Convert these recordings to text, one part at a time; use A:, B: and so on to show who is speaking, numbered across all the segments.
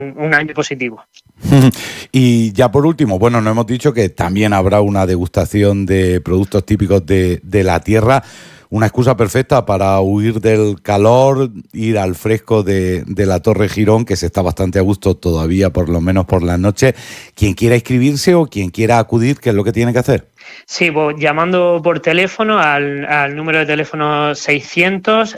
A: un año positivo.
B: Y ya por último, bueno, nos hemos dicho que también habrá una degustación de productos típicos de la tierra. Una excusa perfecta para huir del calor, ir al fresco de la Torre Girón, que se está bastante a gusto todavía, por lo menos por la noche. Quien quiera inscribirse o quien quiera acudir, ¿qué es lo que tiene que hacer?
A: Sí, pues llamando por teléfono al número de teléfono 600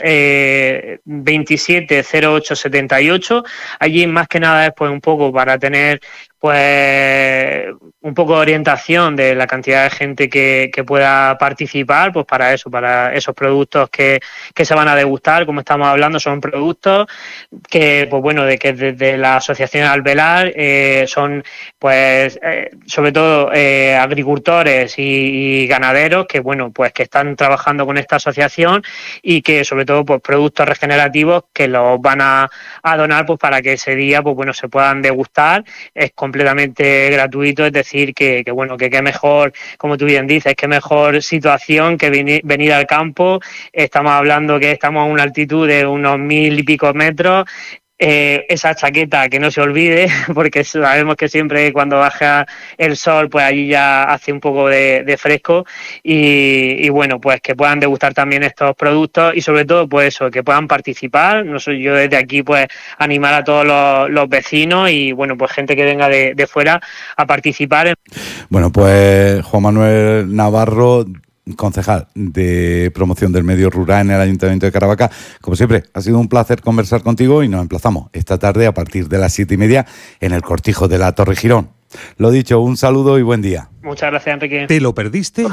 A: 27 08 78. Allí más que nada es pues un poco para tener pues un poco de orientación de la cantidad de gente que pueda participar, pues para eso, para esos productos que se van a degustar. Como estamos hablando, son productos que, pues bueno, de que desde la Asociación Alvear son, pues, sobre todo agricultores y ganaderos que, bueno, pues que están trabajando con esta asociación y que, sobre todo, pues productos regenerativos que los van a donar, pues para que ese día, pues bueno, se puedan degustar. Es completamente gratuito, es decir, que bueno, que qué mejor, como tú bien dices, qué mejor situación que venir al campo. Estamos hablando que estamos a una altitud de unos 1000 y pico metros. Esa chaqueta que no se olvide, porque sabemos que siempre cuando baja el sol, pues allí ya hace un poco de fresco y bueno, pues que puedan degustar también estos productos y sobre todo, pues eso, que puedan participar. No soy yo desde aquí, pues animar a todos los vecinos y bueno, pues gente que venga de fuera a participar.
B: Bueno, pues Juan Manuel Navarro, concejal de promoción del medio rural en el Ayuntamiento de Caravaca. Como siempre, ha sido un placer conversar contigo y nos emplazamos esta tarde a partir de las 7:30 en el Cortijo de la Torre Girón. Lo dicho, un saludo y buen día.
A: Muchas gracias, Enrique.
C: ¿Te lo perdiste?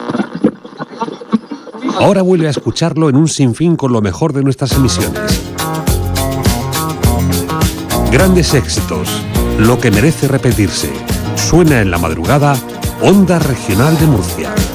C: Ahora vuelve a escucharlo en un sinfín con lo mejor de nuestras emisiones. Grandes éxitos, lo que merece repetirse. Suena en la madrugada, Onda Regional de Murcia.